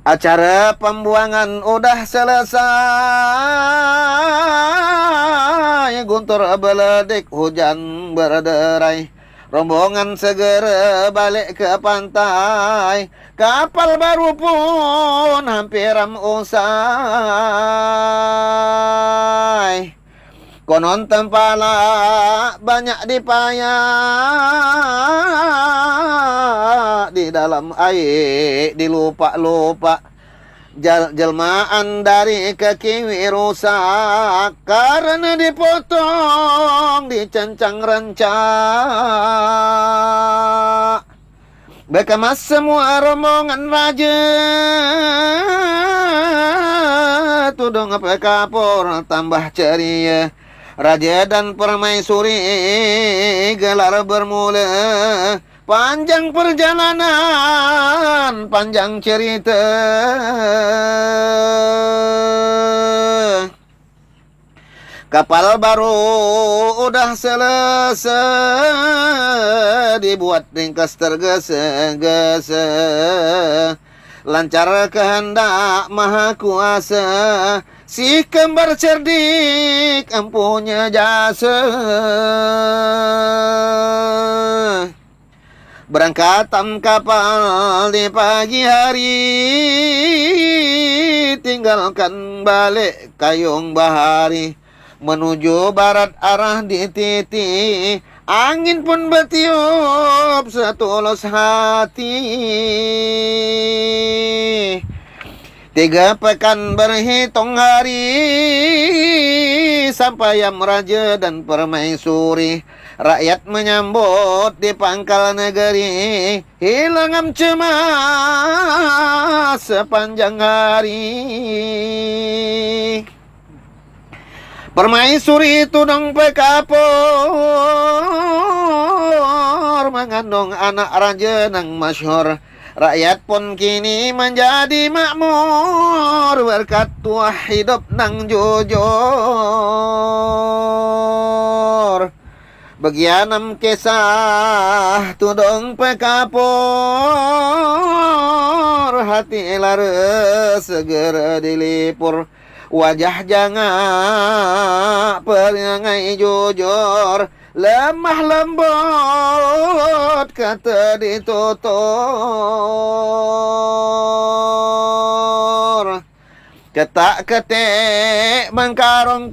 Acara pembuangan udah selesai, guntur beledik, hujan berderai. Rombongan segera balik ke pantai, kapal baru pun hampir usai. Konon tempala banyak dipayak, di dalam air dilupa-lupa. Jelmaan dari kekiwi rusak karena dipotong, dicencang rencak. Bekemas semua rombongan raja, tudung apa kapur tambah ceria. Raja dan permaisuri gelar bermula, panjang perjalanan, panjang cerita. Kapal baru udah selesai, dibuat ringkas tergesa-gesa. Lancar kehendak maha kuasa, si kembar cerdik empunya jasa. Berangkatan kapal di pagi hari, tinggalkan balik Kayung Bahari. Menuju barat arah di Titi, angin pun bertiup setulus hati. 3 pekan berhitung hari, sampai Yam Raja dan Permaisuri. Rakyat menyambut di pangkal negeri, hilang cemas sepanjang hari. Permaisuri tudung pekapur, mengandung anak raja nang masyhur. Rakyat pun kini menjadi makmur, berkat tuah hidup nang jujur. Begianam kisah tudung pekapur, hati lara segera dilipur. Wajah jangak perangai jujur, lemah lembut kata ditutur. Ketak-ketik mengkarung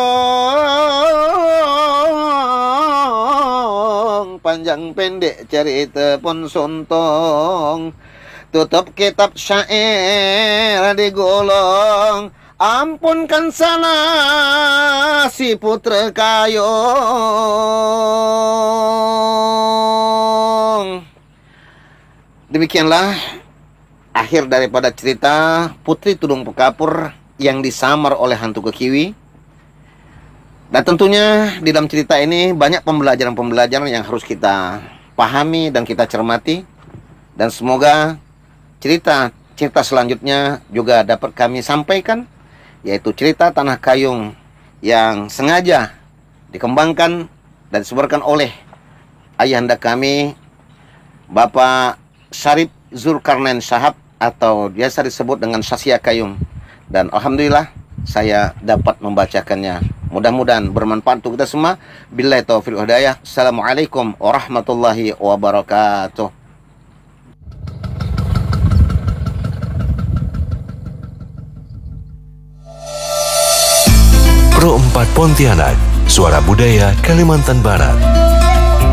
kudung, panjang pendek cerita pun suntong. Tutup kitab syair digolong, ampunkan salah si putra Kayung. Demikianlah akhir daripada cerita Putri Tudung Pekapur yang disamar oleh hantu kekiwi. Dan tentunya di dalam cerita ini banyak pembelajaran-pembelajaran yang harus kita pahami dan kita cermati. Dan semoga cerita selanjutnya juga dapat kami sampaikan, yaitu cerita Tanah Kayung yang sengaja dikembangkan dan disebarkan oleh ayahanda kami, Bapak Syarif Zulkarnain Shahab, atau biasa disebut dengan Sasya Kayung. Dan alhamdulillah saya dapat membacakannya. Mudah-mudahan bermanfaat untuk kita semua. Billahi taufiq wal hidayah. Assalamualaikum warahmatullahi wabarakatuh. Pro 4 Pontianak, Suara Budaya Kalimantan Barat.